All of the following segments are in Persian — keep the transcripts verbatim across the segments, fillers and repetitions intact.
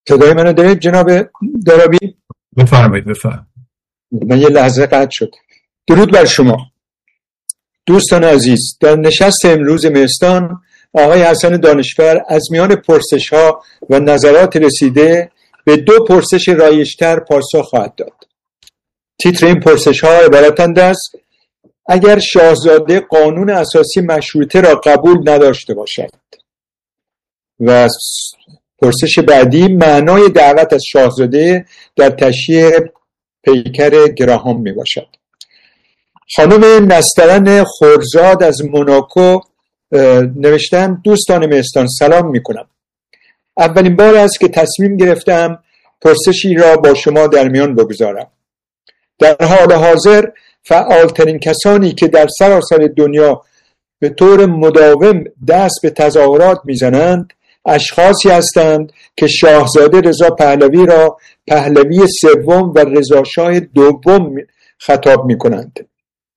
صدای منو دارید جناب دارابی؟ بفرمایید بفرمایید. من یه لحظه قطع شد. درود بر شما دوستان عزیز. در نشست امروز مهستان آقای حسن دانشور از میان پرسش ها و نظرات رسیده به دو پرسش رایج‌تر پاسخ خواهد داد. تیتر این پرسش ها عبارتند از: اگر شاهزاده قانون اساسی مشروطه را قبول نداشته باشد، و پرسش بعدی: معنای دعوت از شاهزاده در تشییع پیکر گراهام می باشد. خانم نسترن خورزاد از موناکو نوشتن: دوستان مهستان سلام می کنم. اولین بار است که تصمیم گرفتم پرسشی را با شما در میان بگذارم. در حال حاضر فعالترین کسانی که در سراسر دنیا به طور مداوم دست به تظاهرات میزنند اشخاصی هستند که شاهزاده رضا پهلوی را پهلوی سوم و رضاشاه دوم خطاب میکنند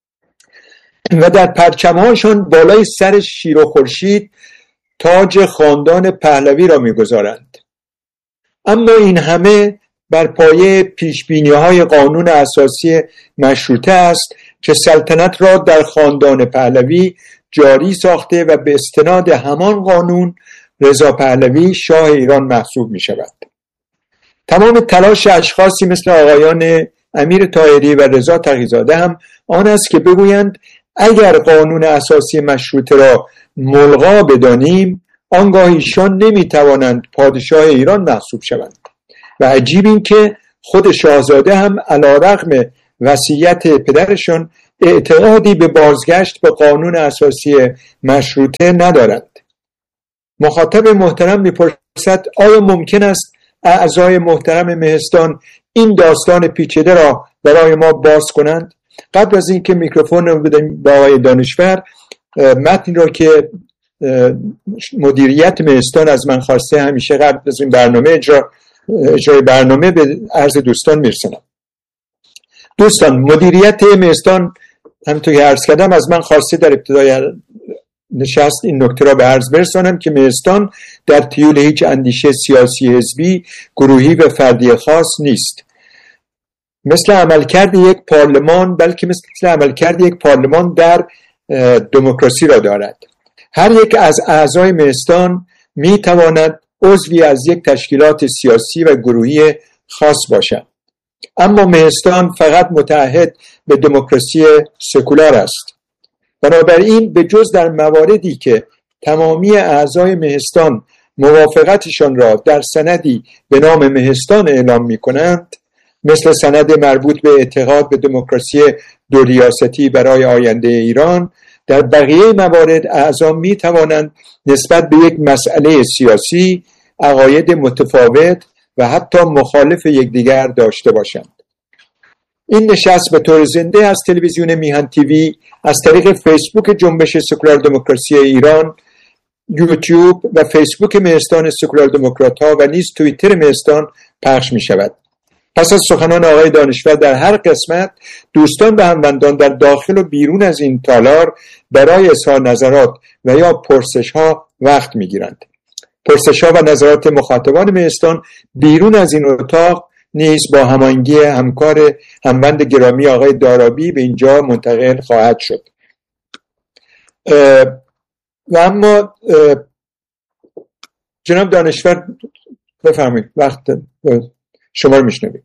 و در پرچمهاشان بالای سر شیر و خورشید تاج خاندان پهلوی را میگذارند. اما این همه بر پایه پیشبینی‌های قانون اساسی مشروطه است که سلطنت را در خاندان پهلوی جاری ساخته و به استناد همان قانون رضا پهلوی شاه ایران محسوب می شود. تمام تلاش اشخاصی مثل آقایان امیر طاهری و رضا تقی‌زاده هم آن است که بگویند اگر قانون اساسی مشروطه را ملغا بدانیم آنگاه ایشان نمی توانند پادشاه ایران محسوب شوند. و عجیب این که خود شاهزاده هم علیرغم وصیت پدرشان اعتقادی به بازگشت به قانون اساسی مشروطه ندارند. مخاطب محترم میپرسد آیا ممکن است اعضای محترم مهستان این داستان پیچیده را برای ما باز کنند؟ قبل از اینکه میکروفون رو بدیم به آقای دانشور، متنی را که مدیریت مهستان از من خواسته همیشه قبل از این برنامه اجرا اجرای برنامه به عرض دوستان میرسونم. دوستان، مدیریت مهستان همونطور که عرض کردم از من خواسته در ابتدای نشست این نکته را به عرض برسانم که مهستان در تیول هیچ اندیشه سیاسی حزبی، گروهی و فردی خاص نیست. مثل عملکرد یک پارلمان، بلکه مثل عملکرد یک پارلمان در دموکراسی را دارد. هر یک از اعضای مهستان می تواند عضوی از یک تشکیلات سیاسی و گروهی خاص باشد. اما مهستان فقط متعهد به دموکراسی سکولار است. بنابراین به جز در مواردی که تمامی اعضای مهستان موافقتشان را در سندی به نام مهستان اعلام می کنند، مثل سند مربوط به اعتقاد به دموکراسی دو ریاستی برای آینده ایران، در بقیه موارد اعضا می توانند نسبت به یک مسئله سیاسی عقاید متفاوت و حتی مخالف یکدیگر داشته باشند. این نشست به طور زنده از تلویزیون میهن تیوی، از طریق فیسبوک جنبش سکولار دموکراسی ایران، یوتیوب و فیسبوک مهستان سکولار دموکرات ها و نیز توییتر مهستان پخش می شود. پس از سخنان آقای دانشور در هر قسمت، دوستان و هموندان در داخل و بیرون از این تالار برای اظهار نظرات و یا پرسش ها وقت می گیرند. پرسش ها و نظرات مخاطبان مهستان بیرون از این اتاق نیز با هماهنگی همکار هموند گرامی آقای دارابی به اینجا منتقل خواهد شد. و اما جناب دانشور بفرمایید، وقت شما رو میشنوید.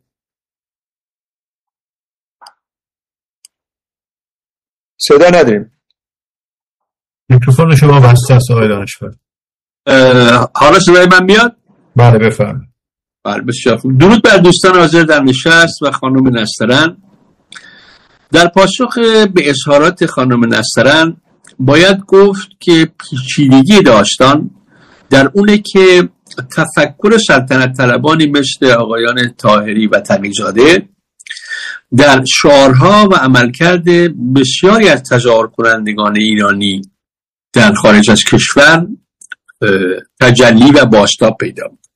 صدا نداریم. میکروفون شما بسته است آقای دانشور. حالا صدای من میاد؟ بله بفرمایید. بله بسیار خوب. درود بر دوستان حاضر در نشست و خانم نسترن. در پاسخ به اظهارات خانم نسترن باید گفت که پیچیدگی داستان در اونه که تفکر سلطنت طلبانی مثل آقایان طاهری و تقی‌زاده در شعارها و عملکرد بسیاری از تظاهر کنندگان ایرانی در خارج از کشور تجلی و بازتاب پیدا بود.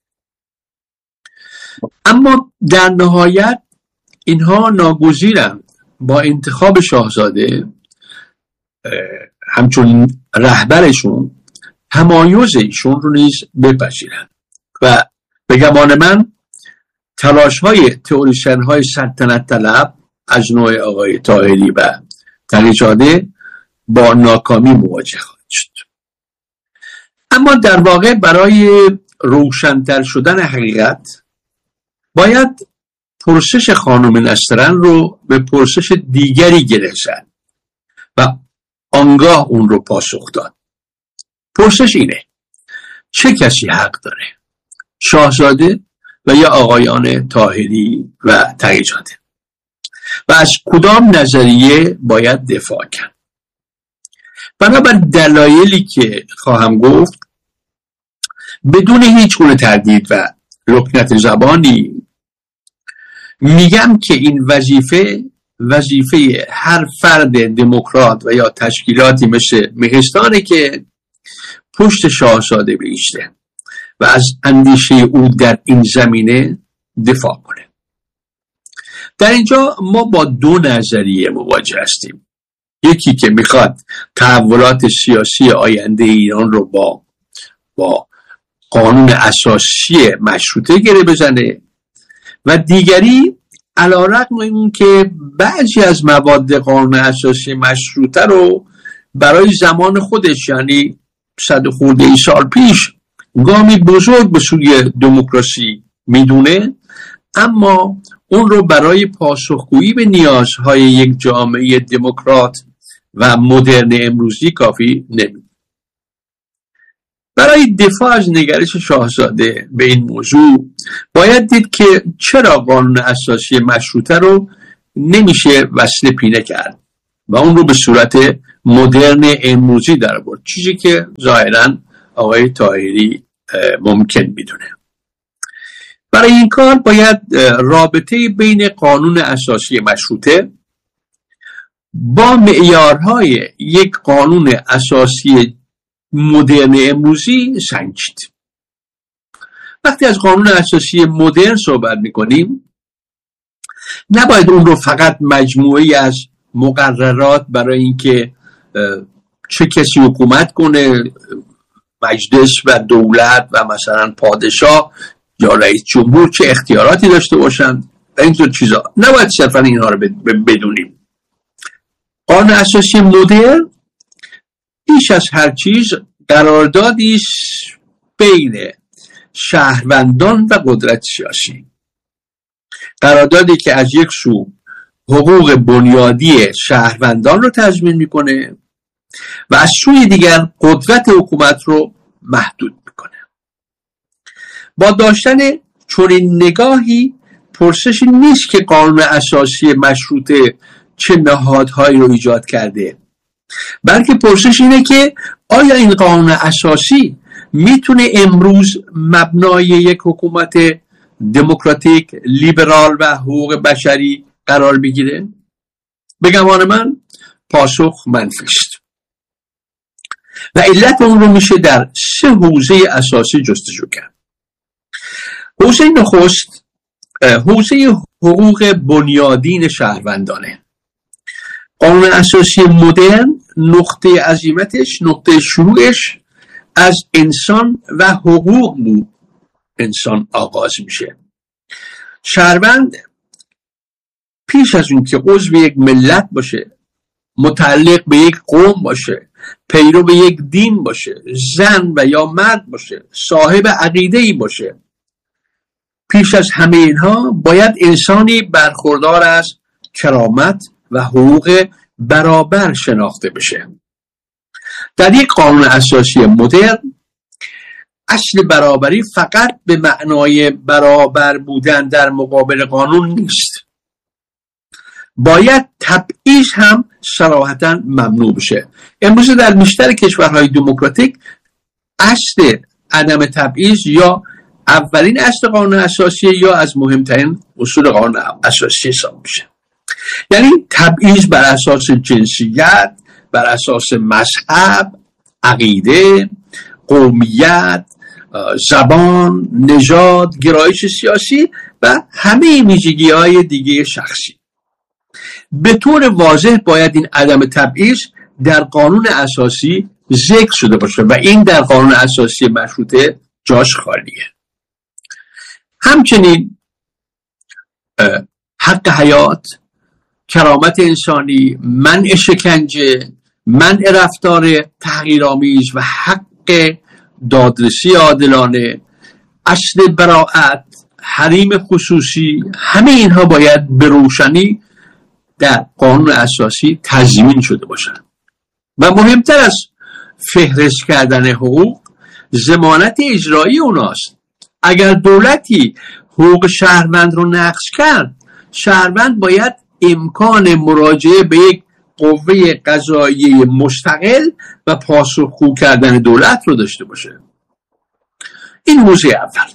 اما در نهایت اینها ناگزیرند با انتخاب شاهزاده همچون رهبرشون تمایز ایشون رو نیز بپذیرند و به گمان من تلاش های تئوریسین های سلطنت طلب از نوع آقای طاهری و تقی‌زاده با ناکامی مواجه خواهد شد. اما در واقع برای روشن‌تر شدن حقیقت باید پرسش خانم نسترن رو به پرسش دیگری گره زد و آنگاه اون رو پاسخ داد. پرسش اینه: چه کسی حق داره؟ شاهزاده و یا آقایان طاهری و تقی‌زاده؟ و از کدام نظریه باید دفاع کرد؟ بنابر دلایلی که خواهم گفت، بدون هیچ گونه تردید و لکنت زبانی میگم که این وظیفه وظیفه هر فرد دموکرات و یا تشکیلاتی مثل مهستانه که پشت شاهزاده بایسته و از اندیشه او در این زمینه دفاع کنه. در اینجا ما با دو نظریه مواجه هستیم. یکی که میخواد تحولات سیاسی آینده ایران رو با با قانون اساسی مشروطه گره بزنه و دیگری علیرغم این که بعضی از مواد قانون اساسی مشروطه رو برای زمان خودش، یعنی صد خورده ای سال پیش، گامی بزرگ به سوی دموکراسی میدونه، اما اون رو برای پاسخگویی به نیازهای یک جامعه دموکرات و مدرن امروزی کافی نمیدونه. برای دفاع از نگرش شاهزاده به این موضوع باید دید که چرا قانون اساسی مشروطه رو نمیشه وصل پینه کرد و اون رو به صورت مدرن امروزی در برد، چیزی که ظاهراً آقای طاهری ممکن میدونه. برای این کار باید رابطه بین قانون اساسی مشروطه با معیارهای یک قانون اساسی مدرن امروزی سنجید. وقتی از قانون اساسی مدرن صحبت میکنیم، نباید اون رو فقط مجموعی از مقررات برای اینکه چه کسی حکومت کنه، مجلس و دولت و مثلا پادشاه یا رئیس جمهور چه اختیاراتی داشته باشند و اینطور چیزا، نباید صرفا اینها رو بدونیم. قانون اساسی مدرن بیش از هر چیز قراردادی بین شهروندان و قدرت سیاسی، قراردادی که از یک سو حقوق بنیادی شهروندان رو تضمین میکنه و از سوی دیگر قدرت حکومت رو محدود میکنه. با داشتن چنین نگاهی پرسشی نیست که قانون اساسی مشروطه چه نهادهایی رو ایجاد کرده، بلکه پرسش اینه که آیا این قانون اساسی میتونه امروز مبنای یک حکومت دموکراتیک، لیبرال و حقوق بشری قرار بگیره؟ به گمان من پاسخ منفی است و علت اون رو میشه در سه حوزه اساسی جستجو کرد. حوزه نخست حوزه حقوق بنیادین شهروندانه. قانون اساسی مدرن نقطه عزیمتش، نقطه شروعش از انسان و حقوق بود انسان آغاز میشه. شهروند پیش از اون که عضو یک ملت باشه، متعلق به یک قوم باشه، پیرو به یک دین باشه، زن و یا مرد باشه، صاحب عقیده‌ای باشه، پیش از همه اینها باید انسانی برخوردار از کرامت و حقوق برابر شناخته بشه. در یک قانون اساسی مدرن اصل برابری فقط به معنای برابر بودن در مقابل قانون نیست، باید تبعیض هم صراحتاً ممنوع بشه. امروز در بیشتر کشورهای دموکراتیک اصل عدم تبعیض یا اولین اصل قانون اساسی یا از مهمترین اصول قانون اساسی حساب میشه. یعنی تبعیض بر اساس جنسیت، بر اساس مذهب، عقیده، قومیت، زبان، نژاد، گرایش سیاسی و همه ویژگی‌های دیگه شخصی. به طور واضح باید این عدم تبعیض در قانون اساسی ذکر شده باشه و این در قانون اساسی مشروطه جاش خالیه. همچنین حق حیات، کرامت انسانی، منع شکنجه، منع رفتار تحقیرآمیز و حق دادرسی عادلانه، اصل براءت، حریم خصوصی، همه اینها باید به روشنی در قانون اساسی تضمین شده باشند. و مهمتر از فهرست کردن حقوق، ضمانت اجرایی اوناست. اگر دولتی حقوق شهروند رو نقض کرد، شهروند باید امکان مراجعه به یک قوه قضاییه مستقل و پاسخگو کردن دولت رو داشته باشه. این حوزه اول.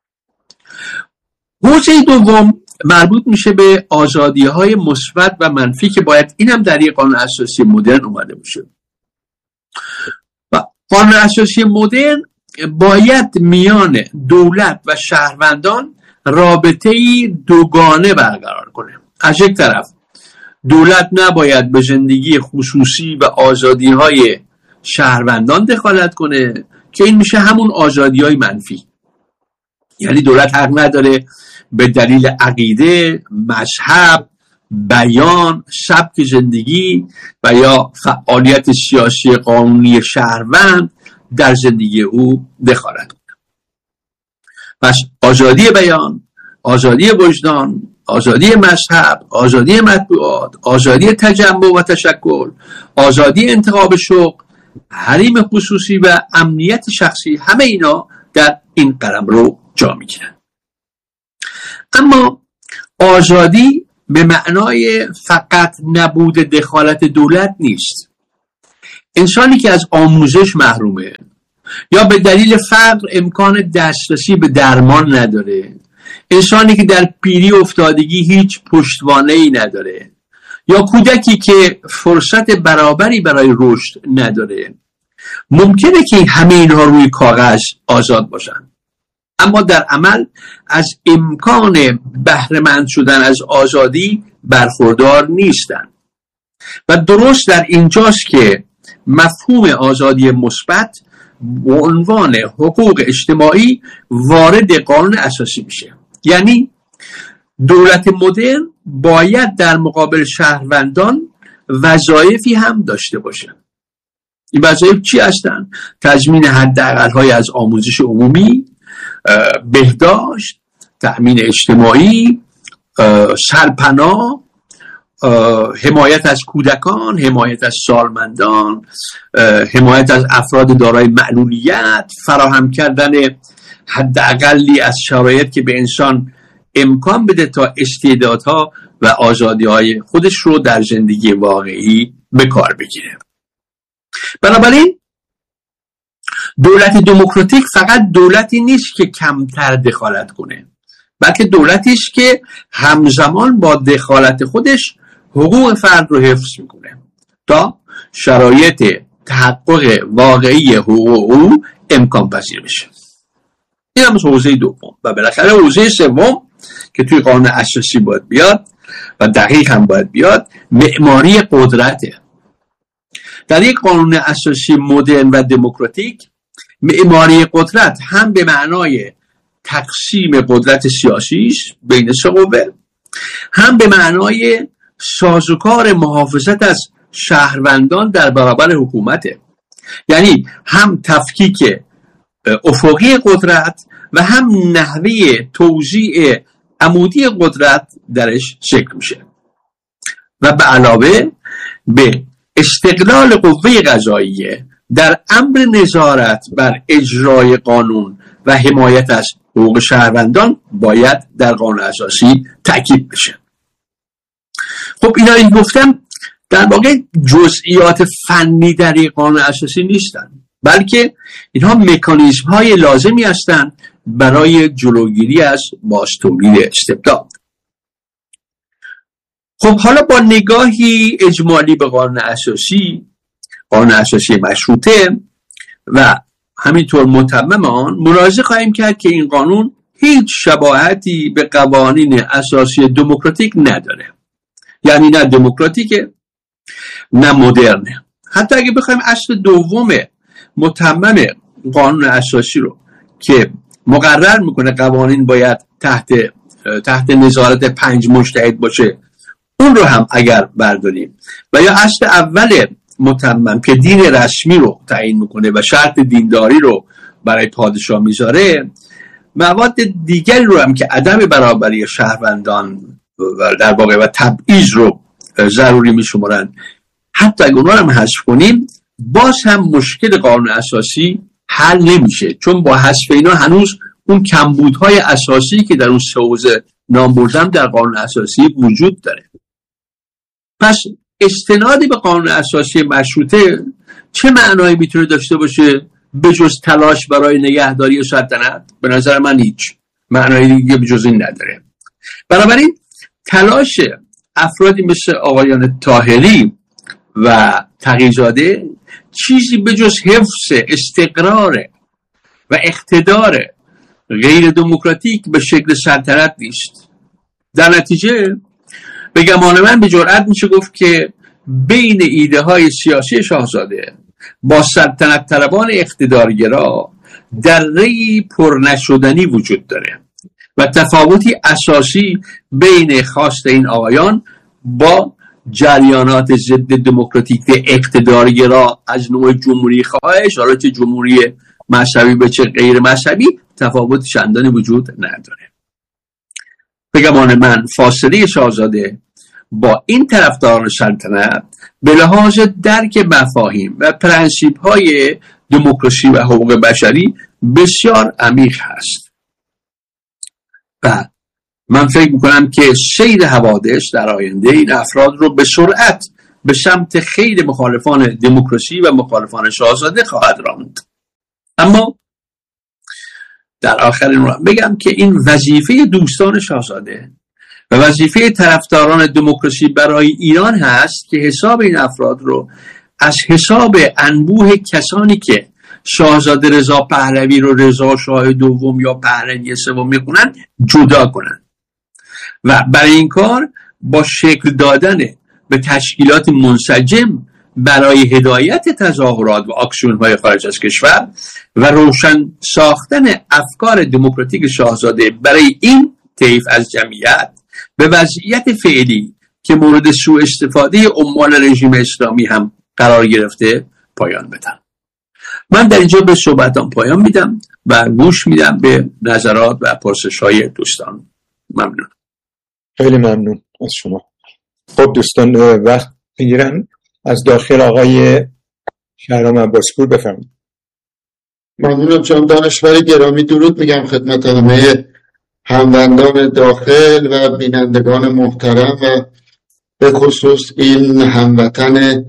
حوزه دوم مربوط میشه به آزادی‌های مثبت و منفی که باید اینم در یک قانون اساسی مدرن اومده باشه. و قانون اساسی مدرن باید میان دولت و شهروندان رابطه‌ای دوگانه برقرار کنه. از یک طرف دولت نباید به زندگی خصوصی و آزادی‌های شهروندان دخالت کنه که این میشه همون آزادی‌های منفی. یعنی دولت حق نداره به دلیل عقیده، مذهب، بیان، سبک زندگی و یا فعالیت سیاسی قانونی شهروند در زندگی او دخالت کنه. پس آزادی بیان، آزادی وجدان، آزادی مذهب، آزادی مطبوعات، آزادی تجمع و تشکل، آزادی انتخاب شغل، حریم خصوصی و امنیت شخصی، همه اینا در این قلمرو جا میگیرن. اما آزادی به معنای فقط نبود دخالت دولت نیست. انسانی که از آموزش محرومه یا به دلیل فقر امکان دسترسی به درمان نداره، انسانی که در پیری افتادگی هیچ پشتوانه‌ای نداره، یا کودکی که فرصت برابری برای رشد نداره، ممکنه که همه اینها روی کاغذ آزاد باشن، اما در عمل از امکان بهره‌مند شدن از آزادی برخوردار نیستن. و درست در اینجاست که مفهوم آزادی مثبت به عنوان حقوق اجتماعی وارد قانون اساسی میشه. یعنی دولت مدرن باید در مقابل شهروندان وظایفی هم داشته باشه. این وظایف چی هستن؟ تضمین حداقل‌های از آموزش عمومی، بهداشت، تأمین اجتماعی، سرپناه، حمایت از کودکان، حمایت از سالمندان، حمایت از افراد دارای معلولیت، فراهم کردن حداقلی از شرایط که به انسان امکان بده تا استعدادها و آزادی‌های خودش رو در زندگی واقعی به کار بگیره. بنابراین دولت دموکراتیک فقط دولتی نیست که کمتر دخالت کنه، بلکه دولتی است که همزمان با دخالت خودش حقوق فرد رو حفظ میکنه تا شرایط تحقق واقعی حقوق او امکان پذیر بشه. این هم حوزه دوم. و بالاخره حوزه سوم که توی قانون اساسی باید بیاد و دقیق هم باید بیاد، معماری قدرته. در یک قانون اساسی مدرن و دموکراتیک، معماری قدرت هم به معنای تقسیم قدرت سیاسیش بین سه قوه، هم به معنای سازوکار محافظت از شهروندان در برابر حکومته. یعنی هم تفکیک افقی قدرت و هم نحوه توزیع عمودی قدرت درش شکل میشه. و به علاوه به استقلال قوه قضاییه در امر نظارت بر اجرای قانون و حمایت از حقوق شهروندان باید در قانون اساسی تاکید بشه. خب اینا این گفتم در واقع جزئیات فنی در این قانون اساسی نیستن، بلکه اینها مکانیزم های لازمی هستند برای جلوگیری از بازتولید استبداد. خب حالا با نگاهی اجمالی به قانون اساسی، قانون اساسی مشروطه و همینطور متمم آن، ملاحظه خواهیم کرد که این قانون هیچ شباهتی به قوانین اساسی دموکراتیک نداره. یعنی نه دموکراتیکه نه مدرنه. حتی اگه بخوایم اصل دوم متمم قانون اساسی رو که مقرر میکنه قوانین باید تحت تحت نظارت پنج مجتهد باشه، اون رو هم اگر برداریم و یا اصل اول متمم که دین رسمی رو تعیین میکنه و شرط دینداری رو برای پادشاه میذاره، مواد دیگری رو هم که عدم برابری شهروندان و در واقع و تبعیض رو ضروری میشمارن، حتی اگر اونها هم حذف کنیم باز هم مشکل قانون اساسی حل نمیشه، چون با حذف اینا هنوز اون کمبودهای اساسی که در اون سه حوزه نام بردم در قانون اساسی وجود داره. پس استنادی به قانون اساسی مشروطه چه معنایی میتونه داشته باشه به جز تلاش برای نگهداری سلطنت؟ به نظر من هیچ معنایی دیگه به جز این نداره. بنابراین تلاش افرادی مثل آقایان طاهری و تقی‌زاده چیزی به جز حفظ استقرار و اقتدار غیر دموکراتیک به شکل سلطنت نیست. در نتیجه به گمان من به جرئت میشه گفت که بین ایده های سیاسی شاهزاده با سلطنت طلبان اقتدارگرا دره‌ای پر نشدنی وجود داره و تفاوتی اساسی بین خواست این آقایان با جریانات ضد دموکراتیک اقتدارگرا از نوع جمهوری خواهش، حالا چه جمهوری مذهبی به چه غیر مذهبی، تفاوت چندانی وجود نداره. به گمان من فاصله شاهزاده با این طرفداران سلطنت به لحاظ درک مفاهیم و پرنسیپ های دموکراسی و حقوق بشری بسیار عمیق هست و من فکر میکنم که سیر حوادث در آینده این افراد رو به سرعت به سمت خیلی مخالفان دموکراسی و مخالفان شاهزاده خواهد راند. اما در آخر این رو بگم که این وظیفه دوستان شاهزاده و وظیفه طرفداران دموکراسی برای ایران هست که حساب این افراد رو از حساب انبوه کسانی که شاهزاده رضا پهلوی رو رضا شاه دوم یا پهلوی سوم میخونن جدا کنن و برای این کار با شکل دادن به تشکیلات منسجم برای هدایت تظاهرات و اکسیون‌های خارج از کشور و روشن ساختن افکار دموکراتیک شاهزاده برای این طیف از جمعیت به وضعیت فعلی که مورد سوء استفاده عمال رژیم اسلامی هم قرار گرفته پایان بدن. من در اینجا به صحبتام پایان میدم و گوش میدم به نظرات و پرسش‌های دوستان. ممنون. خیلی ممنون از شما. خب دوستان وقت میگیرن. از داخل آقای شهرام عباسپور بفرمایید. ممنونم جناب دانشور گرامی. درود میگم خدمت همه هموندان داخل و بینندگان محترم و به خصوص این هموطن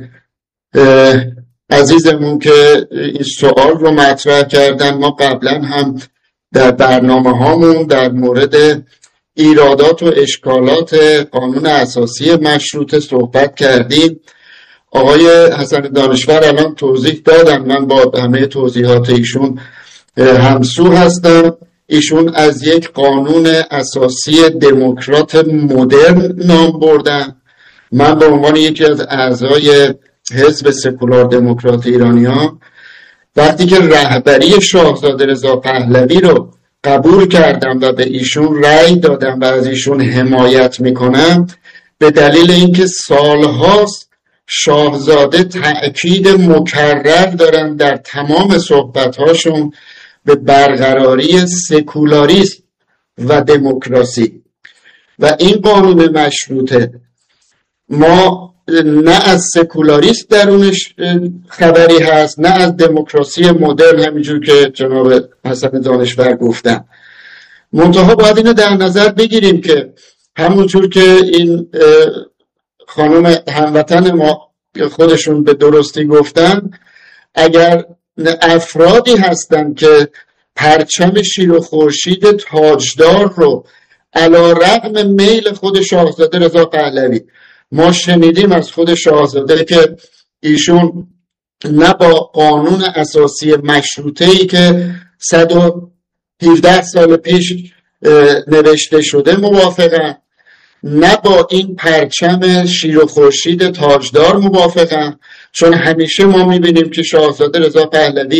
عزیزمون که این سوال رو مطرح کردن. ما قبلا هم در برنامه هامون در مورد ایرادات و اشکالات قانون اساسی مشروطه صحبت کردیم. آقای حسن دانشور الان توضیح دادن، من با همه توضیحات ایشون همسو هستم. ایشون از یک قانون اساسی دموکرات مدرن نام بردن. من به عنوان یکی از اعضای حزب سکولار دموکرات ایرانیان وقتی که رهبری شاهزاده رضا پهلوی رو قبول کردم و به ایشون رأی دادم و از ایشون حمایت میکنم، به دلیل اینکه سالهاست شاهزاده تأکید مکرر دارن در تمام صحبت‌هاشون به برقراری سکولاریسم و دموکراسی و این قانون مشروطه ما نه از سکولاریسم درونش خبری هست نه از دموکراسی مدرن، همینجور که جناب حسن دانشور گفتن. منتها باید اینو در نظر بگیریم که همونجور که این خانم هموطن ما خودشون به درستی گفتن، اگر افرادی هستن که پرچم شیر و خورشید تاجدار رو علی رغم میل خود شاهزاده رضا پهلوی، ما شنیدیم از خود شاهزاده که ایشون نه با قانون اساسی مشروطه‌ای که صد و هفده سال پیش نوشته شده موافقن، نه با این پرچم شیر و خورشید تاجدار موافقن، چون همیشه ما میبینیم که شاهزاده رضا پهلوی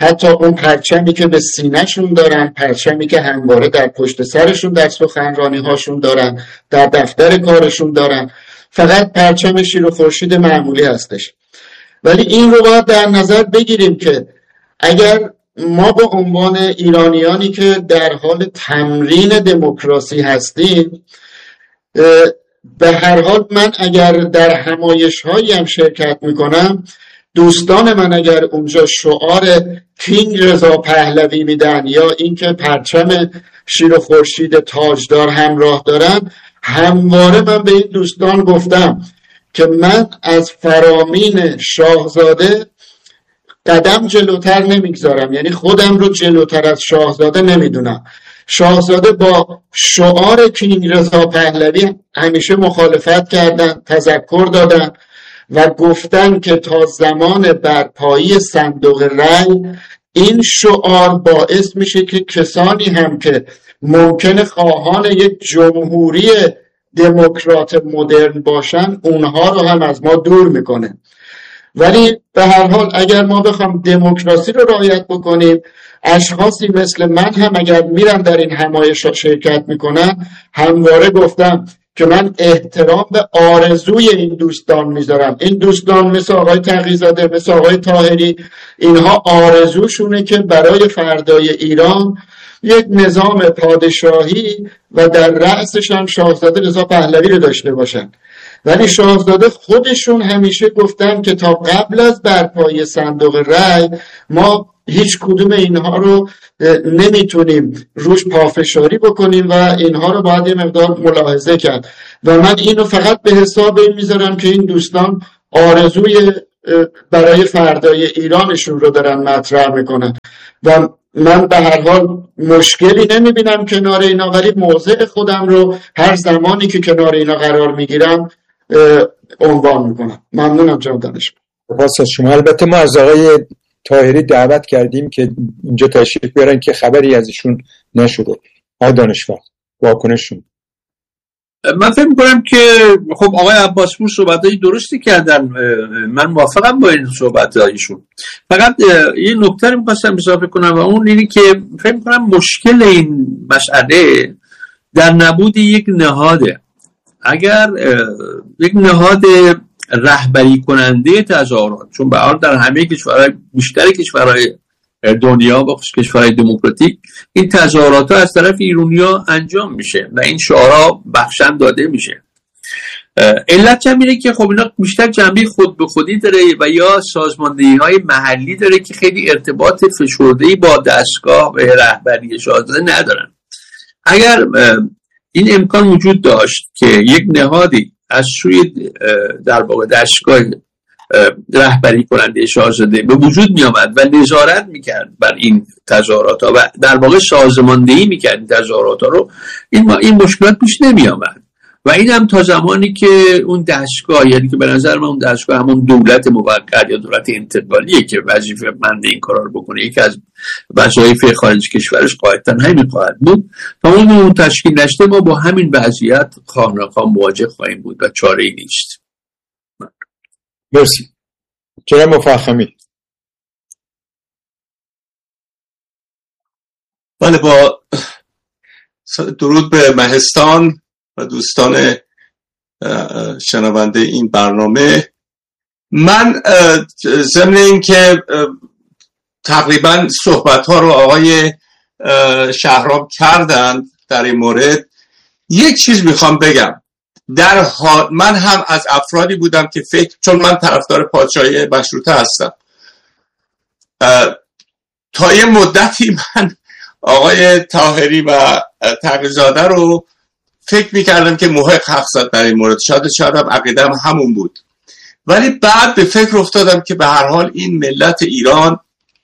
حتی اون پرچمی که به سینه‌شون دارن، پرچمی که همواره در پشت سرشون در سخنرانی هاشون دارن، در دفتر کارشون دارن، فقط پرچم شیر و خورشید معمولی هستش. ولی این رو باید در نظر بگیریم که اگر ما به عنوان ایرانیانی که در حال تمرین دموکراسی هستیم، به هر حال من اگر در همایش هایی هم شرکت میکنم، دوستان من اگر اونجا شعار کینگ رضا پهلوی میدن یا اینکه پرچم شیر و خورشید تاجدار همراه دارن، همواره من به این دوستان گفتم که من از فرامین شاهزاده قدم جلوتر نمیگذارم، یعنی خودم رو جلوتر از شاهزاده نمیدونم. شاهزاده با شعار کینگ رضا پهلوی همیشه مخالفت کردن، تذکر دادن و گفتن که تا زمان برپایی صندوق رای این شعار باعث میشه که کسانی هم که ممکنه خواهان یک جمهوری دموکرات مدرن باشن اونها رو هم از ما دور میکنه. ولی به هر حال اگر ما بخوام دموکراسی رو رعایت بکنیم، اشخاصی مثل من هم اگر میرن در این همایش ها شرکت میکنن، همواره گفتم که من احترام به آرزوی این دوستان میذارم. این دوستان مثل آقای تقی‌زاده، مثل آقای طاهری، اینها آرزوشونه که برای فردای ایران یک نظام پادشاهی و در رأسش هم شاهزاده رضا پهلوی رو داشته باشن. ولی شاهزاده خودشون همیشه گفتن که تا قبل از برپایی صندوق رای ما هیچ کدوم اینها رو نمیتونیم روش پافشاری بکنیم و اینها رو باید یه مقدار ملاحظه کرد و من اینو فقط به حساب این میذارم که این دوستان آرزوی برای فردای ایرانشون رو دارن مطرح میکنن و من به هر حال مشکلی نمیبینم کنار اینا، ولی موضع خودم رو هر زمانی که کنار اینا قرار میگیرم عنوان میکنم. ممنونم جناب دانشمند. سپاس از شما. البته ما از آقای طاهری دعوت کردیم که اینجا تشریف بیارن که خبری از ایشون نشده. آقای دانشور واکنششون. من فکر می‌کنم که خب آقای عباسپور صحبتای درستی کردن، من موافقم با این صحبتایشون. فقط یه نکته رو می‌خواستم اضافه کنم و اون اینه که فکر می‌کنم مشکل این مسئله در نبود یک نهاده. اگر یک نهاد رهبری کننده تظاهرات، چون به هر در همه کشورهای بیشتر کشورهای دنیا و کشورهای دموکراتیک این تظاهرات ها از طرف ایرانی‌ها انجام میشه و این شعارها بخشن داده میشه. علت هم اینه که خب اینا بیشتر جنبه خود به خودی داره و یا سازماندهی‌های محلی داره که خیلی ارتباط فشرده‌ای با دستگاه و رهبری شاهزاده ندارن. اگر این امکان وجود داشت که یک نهادی از سوی در واقع دستگاه رهبری کننده شاهزاده به وجود می آمد و نظارت میکرد بر این تظاهرات ها و در واقع سازماندهی میکرد این تظاهرات ها رو، این این مشکلات پیش نمی آمد و این هم تا زمانی که اون دستگاه، یعنی که به نظر من اون دستگاه همون دولت موقت یا دولت انتقالیه که وظیفه مند این کارا رو بکنه، یکی از وظایف خارج کشورش قاعدتاً همین خواهد بود، تا اون اون تشکیل نشده ما با همین وضعیت خواهناخواه مواجه خواهیم بود و چاره‌ای نیست. مرسی. جناب مفخمی. بله، با درود به مهستان و دوستان شنونده این برنامه، من ضمن این که تقریبا صحبت ها رو آقای شهرام کردن در این مورد، یک چیز میخوام بگم. در حال من هم از افرادی بودم که فکر، چون من طرفدار پادشاهی مشروطه هستم، تا یه مدتی من آقای طاهری و تقی‌زاده رو فکر میکردم که محق حق زد در این مورد، شاید شاید هم عقیدم همون بود، ولی بعد به فکر افتادم که به هر حال این ملت ایران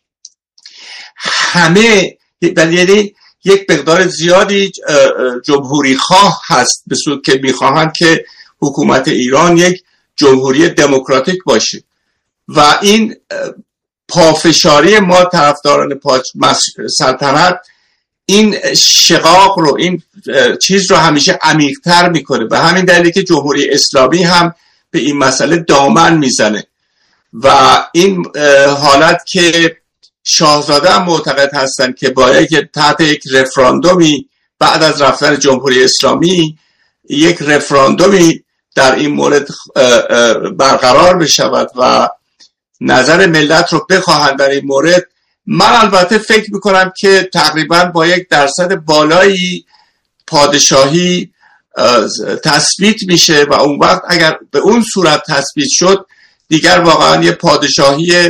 همه، یعنی یک مقدار زیادی جمهوری خواه هست، به صورت که میخواهند که حکومت ایران یک جمهوری دموکراتیک باشه و این پافشاری ما طرفداران سلطنت این شقاق رو، این چیز رو همیشه عمیق‌تر میکنه. به همین دلیلی که جمهوری اسلامی هم به این مسئله دامن میزنه و این حالت که شاهزاده هم معتقد هستند که باید که تحت یک رفراندومی بعد از رفتن جمهوری اسلامی یک رفراندومی در این مورد برقرار بشود و نظر ملت رو بخواهند در این مورد. من البته فکر میکنم که تقریبا با یک درصد بالایی پادشاهی تثبیت میشه و اون وقت اگر به اون صورت تثبیت شد دیگر واقعا یه پادشاهی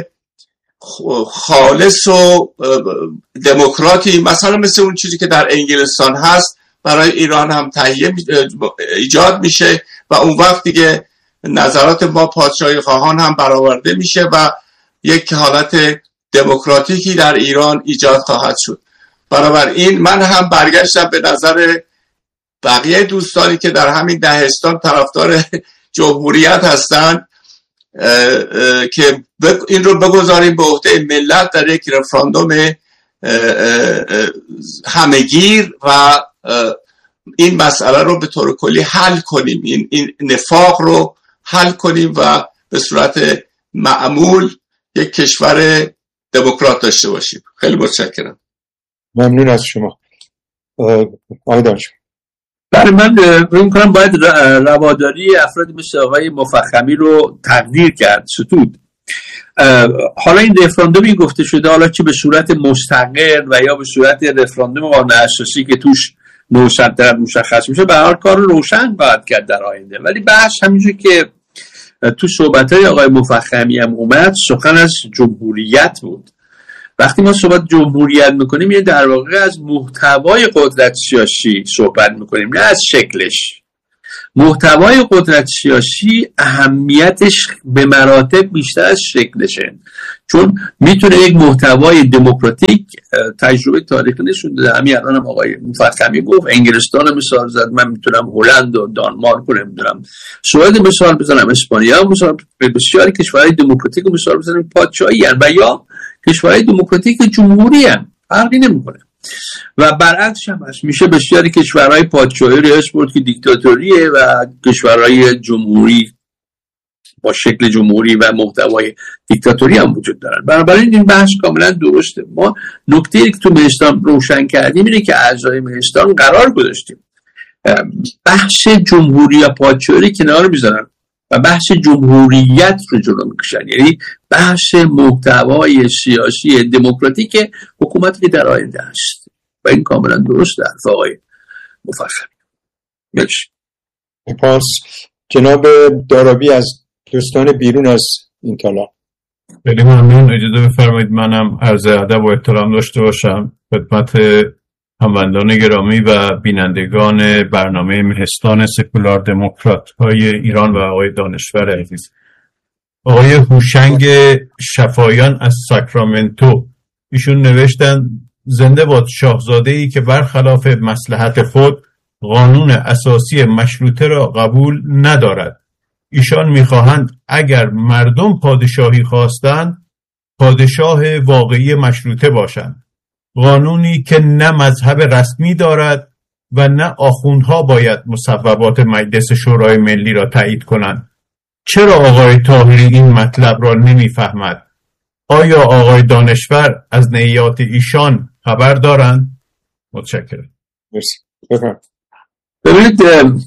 خالص و دموکراتی مثلا مثل اون چیزی که در انگلستان هست برای ایران هم تهیه ایجاد میشه و اون وقت دیگه نظرات ما پادشاهی خواهان هم برآورده میشه و یک حالت دموکراتیکی در ایران ایجاد خواهد شد. بنابراین من هم برگشتم به نظر بقیه دوستانی که در همین دهستان طرفدار جمهوریت هستند که این رو بگذاریم به عهده ملت در یک رفراندوم همهگیر و این مسئله رو به طور کلی حل کنیم، این, این نفاق رو حل کنیم و به صورت معمول یک کشور دموکرات داشته باشیم. خیلی متشکرم. ممنون از شما آقای دانشور. برای من فکر می‌کنم باید رواداری افراد مثل آقای مفخمی رو تقدیر کرد، ستود. حالا این رفراندومی گفته شده، حالا چه به صورت مستقل و یا به صورت رفراندوم قانون اساسی که توش نوشتر مشخص میشه، به هر کار روشن باید کرد در آینده. ولی بحث همینجور که تو صحبت‌های آقای مفخمی هم اومد، سخن از جمهوریت بود. وقتی ما صحبت جمهوریت میکنیم یه در واقع از محتوای قدرت سیاسی صحبت میکنیم، نه از شکلش. محتوای قدرت سیاسی اهمیتش به مراتب بیشتر از شکلشه، چون میتونه یک محتوای دموکراتیک، تجربه تاریخی نشون داده، همین الان هم آقای مفخمی گفت انگلستان مثال زد، من میتونم هلند و دانمارک رو نمیدونم سوئد مثال بزنم، اسپانیا مثال، بسیاری کشورهای دموکراتیک رو مثال بزنم، پادشاهی هستند و یا کشورهای دموکراتیک جمهوری هستند، فرقی نمیکنه. و برعکس هم هست، میشه بسیاری کشورهای پادشاهی رو اسپورت که دیکتاتوریه و کشورهای جمهوری با شکل جمهوری و محتوای دیکتاتوری هم وجود دارن. بنابراین این بحث کاملا درسته. ما نکته‌ای که تو مهستان روشن کردیم اینه که اعضای مهستان قرار گذاشتیم بحث جمهوری و پادشاهی کنار میذارن و بحث جمهوریت رو جلو میکشن، یعنی بحث محتوای سیاسی دموکراتیک حکومتی که در آینده است و این کاملا درسته. حرف آقای مفخمی. مرسی. پس جناب دارابی از دوستان بیرون از این کلام. خیلی ممنون. اجازه بفرمایید منم عرض ادب و احترام داشته باشم خدمت هموندان گرامی و بینندگان برنامه مهستان سکولار دموکرات های ایران و آقای دانشور عزیز. آقای هوشنگ شفایان از ساکرامنتو، ایشون نوشتن زنده باد شاهزاده‌ای که برخلاف مصلحت خود قانون اساسی مشروطه را قبول ندارد. ایشان میخواهند اگر مردم پادشاهی خواستند پادشاه واقعی مشروطه باشند، قانونی که نه مذهب رسمی دارد و نه آخوندها باید مصوبات مجلس شورای ملی را تایید کنند. چرا آقای طاهری این مطلب را نمیفهمد؟ آیا آقای دانشور از نیات ایشان خبر دارند؟ متشکرم. مرسی. بفرمایید. ببینید،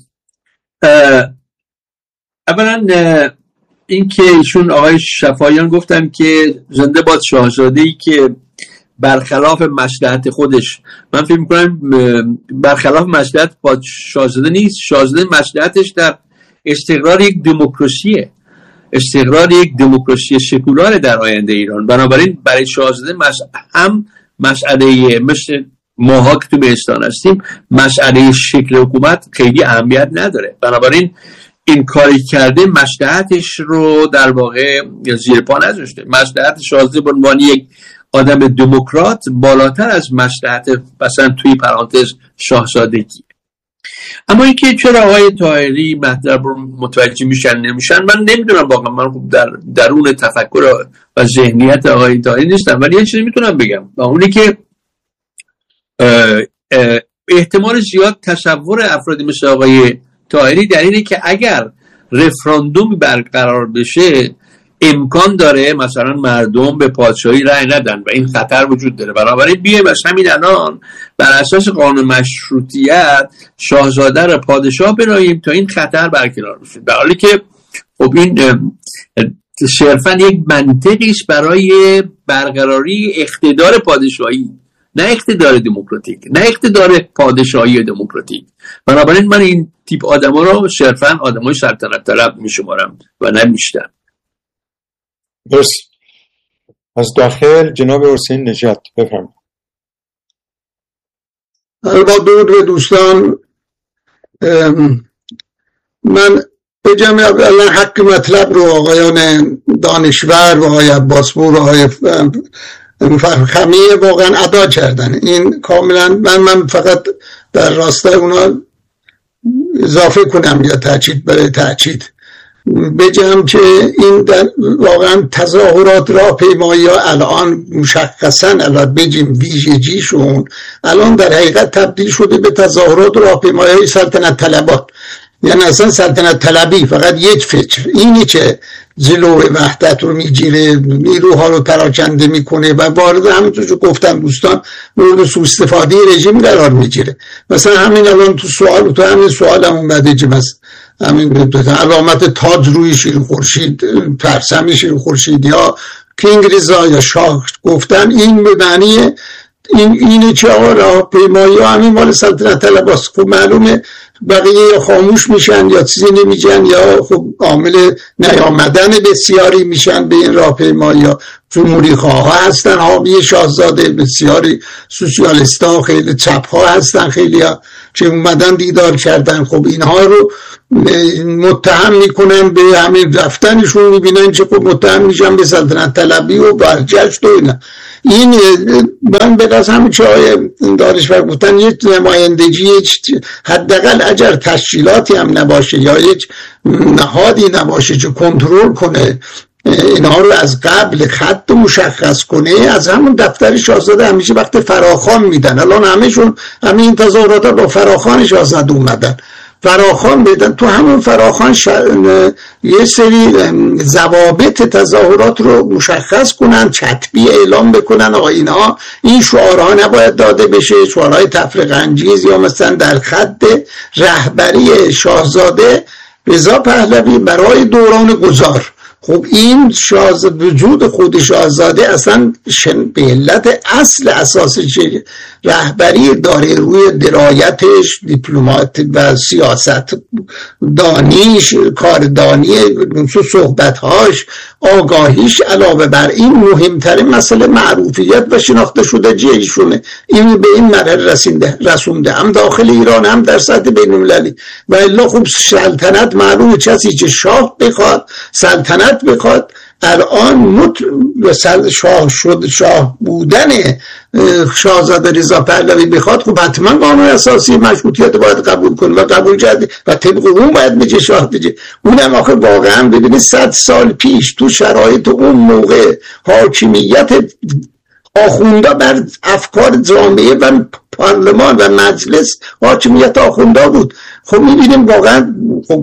اولا این که ایشون آقای شفایان گفتن که زنده باد شاهزاده‌ای که برخلاف مصلحت خودش، من فکر می‌کنم برخلاف مصلحت با شاهزاده نیست، شاهزاده مصلحتش در استقرار یک دموکراسیه، استقرار یک دموکراسی سکولار در آینده ایران. بنابراین برای شاهزاده هم مسئله مثل ماها که تو بهستان هستیم، مسئله شکل حکومت خیلی اهمیت نداره. بنابراین این کاری کرده مصلحتش رو در واقع زیر پا نذاشته. مصلحت شاهزاده به عنوان یک آدم دموکرات بالاتر از مصلحت مثلا توی پرانتز شاهزادگی. اما اینکه چرا آقای طاهری مطلب رو متوجه میشن نمیشن، من نمیدونم واقعا، من خوب در درون تفکر و ذهنیت آقای طاهری نیستم، ولی یه چیزی میتونم بگم و اونی که اه اه احتمال زیاد تصور افرادی مثل آقای طاهری در اینه که اگر رفراندوم برقرار بشه امکان داره مثلا مردم به پادشاهی رأی ندن و این خطر وجود داره. بنابراین بیایم از همین الان بر اساس قانون مشروطیت شاهزاده رو پادشاه بنامیم تا این خطر برکنار بشه، در حالی که خب این صرفا یک منطقی است برای برقراری اقتدار پادشاهی، نه اقتدار دموکراتیک، نه اقتدار پادشاهی دموکراتیک. بنابراین من این تیپ آدما رو صرفا آدمای سلطنت طلب میشمارم و نه بیشتر. درست. از داخل جناب حسین نژاد بفرمایید. با درود به دوستان، من بجم اولا حق مطلب رو آقایان دانشور و آقای عباسپور و آقای خمیه واقعا ادا کردن. این کاملا من من فقط در راستای اونا اضافه کنم یا تأکید برای تأکید بگم که این واقعا تظاهرات راهپیمایی ها الان مشخصا الان بگیم ویژگیشون الان در حقیقت تبدیل شده به تظاهرات راهپیمایی های سلطنت طلبات، یعنی اصلا سلطنت طلبی فقط یک فکر اینی که جلو وحدت رو میگیره، نیروها رو پراکنده میکنه و وارد همونطور که گفتم دوستان مورد سوء استفاده رژیم قرار میگیره. مثلا همین الان تو سوال تو همین سوال هم اومده که مثلا همین علامت تاج روی شیر خورشید، پرچم شیر خورشید یا کینگ رضا یا شاه گفتن، این به معنی این اینه که آقا راهپیمایی ها همین مال سلطنت طلباست. خب معلومه بقیه یا خاموش میشن یا چیزی نمیگن یا خب عامل نیامدن بسیاری میشن به این راهپیمایی ها. جمهوری خواه ها هستن حامی شاهزاده، بسیاری سوسیالیست ها، خیلی چپ ها هستن، خیلی ها که اومدن دیدار کردن. خب اینها رو متهم میکنن به همین رفتنشون، میبینن که خب متهم میشن به سلطنت طلبی و برجشت و اینا. این من به از همین که های دانشور گفتن یک نمایندگی حداقل اگر تشکیلاتی هم نباشه یا یک نهادی نباشه که کنترل کنه اینها رو از قبل خط مشخص کنه، از همون دفتر شاهزاده همیشه وقت فراخوان میدن. الان همهشون همین این تظاهرات با فراخوان شاهزاده اومدن، فراخوان بدن تو همون فراخوان ش... یه سری ضوابط تظاهرات رو مشخص کنن، کتبی اعلام بکنن آقا اینها این شعارها نباید داده بشه، شعارهای تفرقه انگیز یا مثلا در خط رهبری شاهزاده رضا پهلوی برای دوران گذار. خب این شاهزاده وجود خود شاهزاده اصلا به علت اصل اساسی که رهبری داره روی درایتش، دیپلمات و سیاست دانیش، کاردانی، صحبتهاش، آگاهیش، علاوه بر این مهمترین مسئله معروفیت و شناخته شده ایشونه. این به این مرحله رسیده رسونده هم داخل ایران هم در سطح بین المللی. و الا خب سلطنت معلومه کسی که شاه بخواد سلطنت بخواد الان مت شاه شد شاه بودن شاهزاده رضا پهلوی بخواد، خب حتما قانون اساسی مشروطیت باید قبول کنه و قبول کرده و طبق اون باید بگه شاه بگه. اونم آخه واقعا ببینید صد سال پیش تو شرایط اون موقع حاکمیت آخوندا بر افکار جامعه و پارلمان و مجلس حاکمیت آخوندا بود. خب میبینیم واقعا خب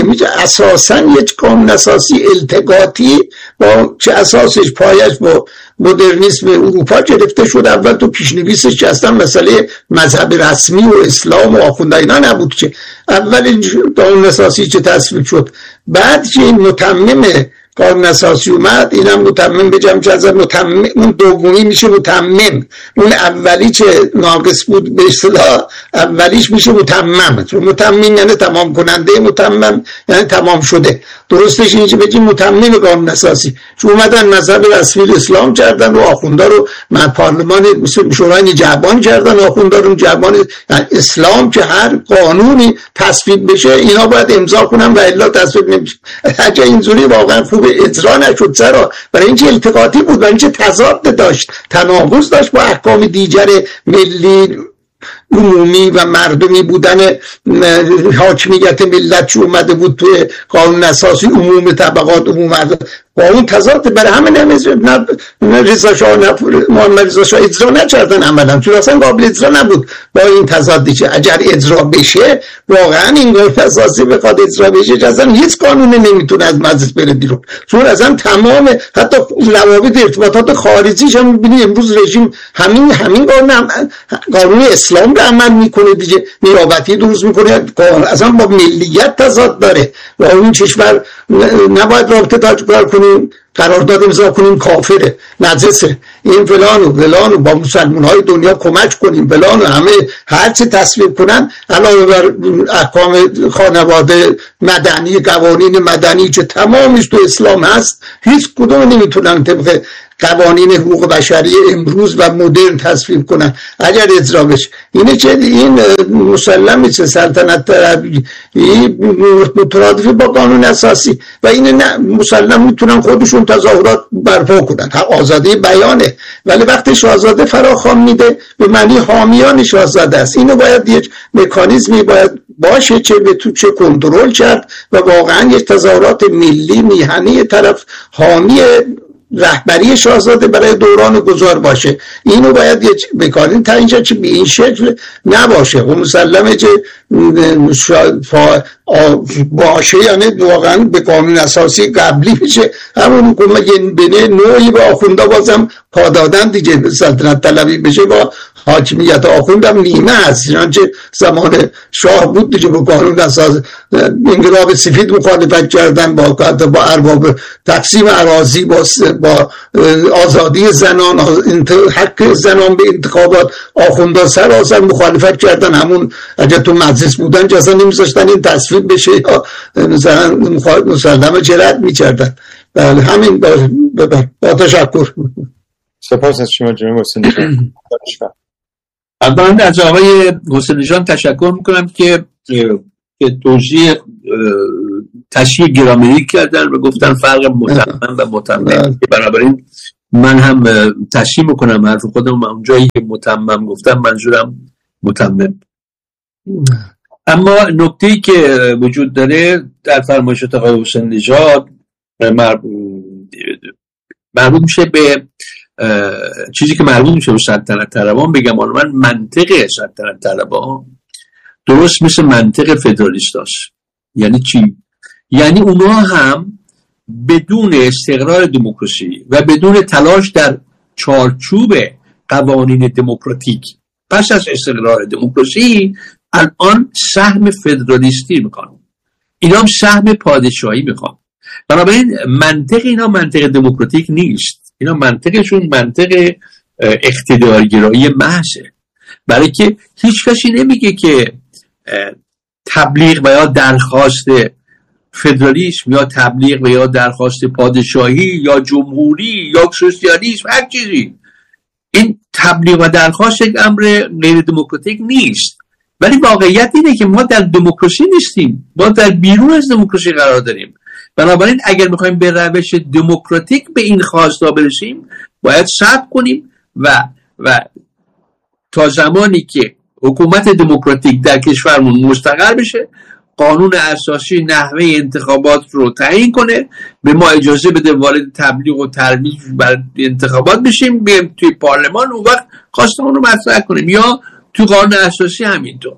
اساسا یک قانون اساسی التقاطی با چه اساسش پایش با مدرنیسم اروپا گرفته شد. اول تو پیشنویسش که اصلا مسئله مذهب رسمی و اسلام و آخونده اینا نبود که اول قانون اساسی که تصویب شد. بعد که این متمم قانون اساسی اومد، اینم متمم بجم که از متمم اون دومی میشه متمم، اون اولی که ناقص بود به اصطلاح اولیش میشه متمم. متمم یعنی تمام کننده، متمم یعنی تمام شده. درستش اینه که بگیم متمم قانون اساسی. چون اومدن مذهب رسمی اسلام کردن و آخوندا رو من پارلمان شورای نگهبان کردن و آخوندا رو نگهبان یعنی اسلام که هر قانونی تصویب بشه اینا باید امضا کنن و الا تصویب نمیشه. اگه اینجوری واقعا خوب اجرا نشد چرا؟ برای اینکه التقاطی بود، برای اینکه تضاد داشت، تناقض داشت با احکام دیگر ملی عمومی و مردمی بودن حاکمیت ملت چه اومده بود توی قانون اساسی، عموم طبقات عموم مردم. با این تضاد برای همین هم رضا شاه محمد رضا شاه اجرا نکردن عملا، چون اصلا قابل اجرا نبود. با این تضادی که اگر اجرا بشه واقعا این قانون اساسی بخواد اجرا بشه اصلا هیچ قانونی نمیتونه از مجلس بره بیرون، چون اصلا تمام حتی روابط ارتباطات خارجیش هم می‌بینی امروز رژیم همین همین قانون هم قانون اسلام رو عمل میکنه دیگه، نیابتی درست میکنه، اصلا با ملیت تضاد داره. و این کشور نباید رابطه داشته کنیم، قرارداد امضا کنیم کافره، نجسه، این فلان و فلان و با مسلمان های دنیا کمک کنیم فلان و همه هر چه تصویب کنن علاوه بر احکام خانواده مدنی، قوانین مدنی که تمامش تو اسلام هست، هیچ کدوم نمیتونن طبق قوانین حقوق بشری امروز و مدرن تصویب کنن اگر اجرا بشه. اینه که این مسلمه چه سلطنت طلبی مترادفی با قانون اساسی و این نه مسلم میتونن خودشون تظاهرات برپا کنن، آزادی بیانه، ولی وقتی شاهزاده فراخوان میده به معنی حامیان شاهزاده است. اینو باید یک مکانیزمی باید باشه که به تو چه کنترل کرد و واقعا یک تظاهرات ملی میهنی طرف حامی رهبری شاهزاده برای دوران گذار باشه. اینو باید یه بکارین تا اینجا که به این شکل نباشه و مسلمه که باشه، یعنی واقعا به قانون اساسی قبلی میشه همون بینه نوعی به آخونده بازم پادادن دیگه، سلطنت طلبی بشه با حاکمیت آخوندم نیمه هست، چنانچه زمان شاه بود دیگه با قانون اساس انقلاب سفید مخالفت کردن، با با ارباب تقسیم اراضی، با با آزادی زنان، حق زنان به انتخابات، آخوندان سراسر مخالفت کردن. همون اگه تو مجلس بودن جزا نمیذاشتن این تصویب بشه یا مثلا مسلمه جرأت میکردن. بله همین با, با, با تشکر. سپاس از شما جناب حسین نژاد. من از آقای حسین نژاد تشکر میکنم که که توضیح تشریح گرامری کردن و گفتن فرق متمم و متمم. بنابراین من هم تشریح میکنم حرف خودم، اونجایی که متمم گفتم منظورم متمم. اما نکته‌ای که وجود داره در فرمایشات آقای حسین نژاد مربوط میشه به چیزی که مربوط میشه به سلطنت طلبان. بگم من منطق سلطنت طلبان درست مثل منطق فدرالیستاست. یعنی چی؟ یعنی اونها هم بدون استقرار دموکراسی و بدون تلاش در چارچوب قوانین دموکراتیک پس از استقرار دموکراسی الان سهم فدرالیستی میخوان، اینا هم سهم پادشاهی میخوان. بنابراین منطق اینا منطق دموکراتیک نیست، اینا منطقشون منطق اقتدارگرایی محضه. برای که هیچ کسی نمیگه که تبلیغ و یا درخواست فدرالیسم یا تبلیغ و یا درخواست پادشاهی یا جمهوری یا سوسیالیسم هر چیزی، این تبلیغ و درخواست یک امر غیر دموکراتیک نیست. ولی واقعیت اینه که ما در دموکراسی نیستیم، ما در بیرون از دموکراسی قرار داریم. بنابراین اگر میخوایم به روش دموکراتیک به این خواستا برسیم باید صبر کنیم و و تا زمانی که حکومت دموکراتیک در کشورمون مستقر بشه، قانون اساسی نحوه انتخابات رو تعیین کنه، به ما اجازه بده وارد تبلیغ و ترویج برای انتخابات بشیم، بریم توی پارلمان اون وقت خواستمون رو مطرح کنیم، یا تو قانون اساسی همینطور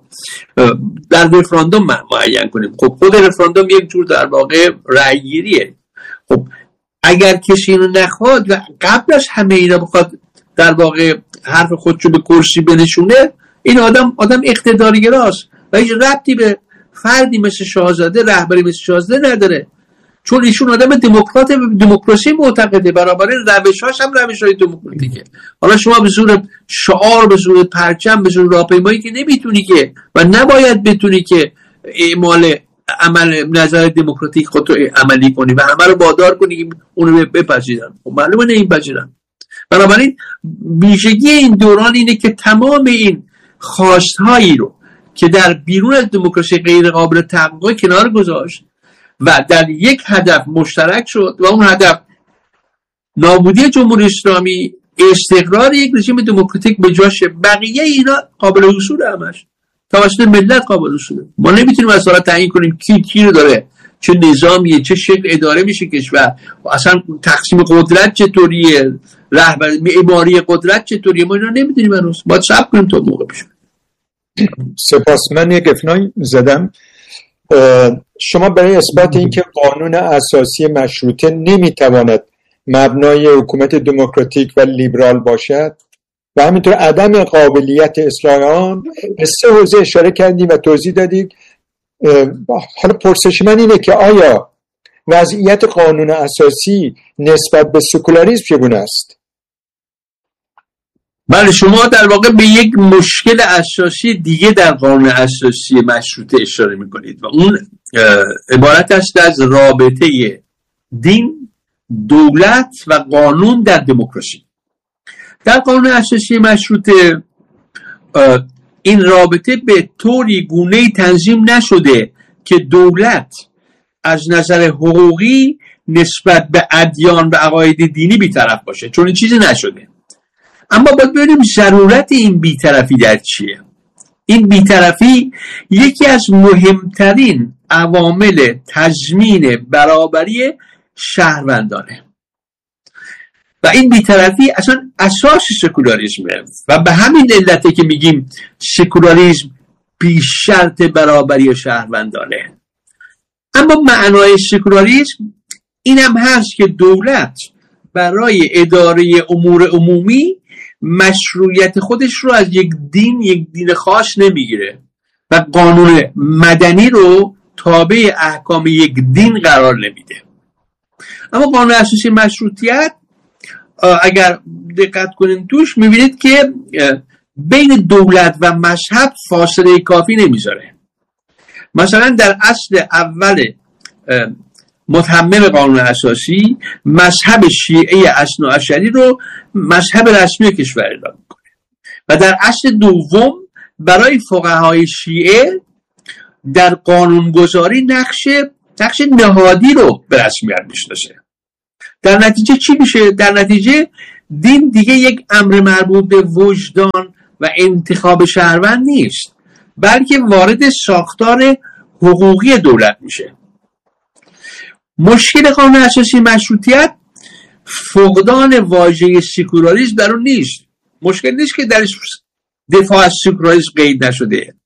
در رفراندوم معین کنیم. خب خود رفراندوم یک جور در واقع رأی گیریه. خب اگر کسی اینو نخواد و قبل از همه اینا بخواد در واقع حرف خودشو به کرسی بنشونه، این آدم آدم اقتدارگراست و هیچ ربطی به فردی مثل شاهزاده، رهبری مثل شاهزاده نداره، چون ایشون آدم دموکرات دموکراسی معتقده. برابر روش‌هاش هم روش‌های دموکراتیکه. حالا شما به زور شعار، به زور پرچم، به زور راهپیمایی که نمیتونی که و نباید بتونی که اعمال عمل نظر دموکراتیک خودتو عملی کنی و همه رو وادار کنی که اون رو بپذیرن. خب معلومه نمیپذیرن. بنابراین ویژگی این دوران اینه که تمام این خواستهایی رو که در بیرون از دموکراسی غیر قابل تحقق کنار گذاشت و در یک هدف مشترک شد و اون هدف نابودی جمهوری اسلامی، استقرار یک رژیم دموکراتیک به جاش. بقیه اینا قابل حصول همش توسط ملت قابل حصوله. ما نمیتونیم اصلا تعیین کنیم کی کی رو داره چه نظامیه، چه شکل اداره میشه کشور، اصلا تقسیم قدرت چطوریه، رهبر معماری قدرت چطوریه، ما اینا نمیدونیم هنوز. باید صبر کنیم تا موقع بشه. سپاس. من یک افنای زدم. شما برای اثبات اینکه قانون اساسی مشروطه نمیتواند مبنای حکومت دموکراتیک و لیبرال باشد و همینطور عدم قابلیت اصلاح آن به سه حوزه اشاره کردیم و توضیح دادید. حالا پرسش من اینه که آیا وضعیت قانون اساسی نسبت به سکولاریسم چگونه است؟ بله، شما در واقع به یک مشکل اساسی دیگه در قانون اساسی مشروطه اشاره میکنید و اون عبارت است از رابطه دین، دولت و قانون در دموکراسی. در قانون اساسی مشروطه این رابطه به طوری گونه‌ای تنظیم نشده که دولت از نظر حقوقی نسبت به ادیان و عقاید دینی بی‌طرف باشه، چون این چیزی نشده. اما باید ببینیم ضرورت این بی‌طرفی در چیه. این بی‌طرفی یکی از مهمترین عوامل تضمین برابری شهروندانه و این بی‌طرفی اصلا اساس سکولاریسمه و به همین علته که میگیم سکولاریسم بی شرط برابری شهروندانه. اما معنای سکولاریسم این هم هست که دولت برای اداره امور عمومی مشروعیت خودش رو از یک دین یک دین خاص نمیگیره و قانون مدنی رو تابع احکام یک دین قرار نمیده. اما قانون اساسی مشروطیت اگر دقت کنین توش میبینید که بین دولت و مذهب فاصله کافی نمیذاره. مثلا در اصل اول متمم قانون اساسی مذهب شیعه اثناعشری رو مذهب رسمی کشور اعلام میکنه و در اصل دوم برای فقهای شیعه در قانونگذاری نقش نقش نهادی رو به رسمیت میشناسه. در نتیجه چی میشه؟ در نتیجه دین دیگه یک امر مربوط به وجدان و انتخاب شهروند نیست، بلکه وارد ساختار حقوقی دولت میشه. مشکل قانون اساسی مشروطیت فقدان واژه سکولاریسم در اون نیست. مشکل نیست که درش دفاع از سکولاریسم قید نشده،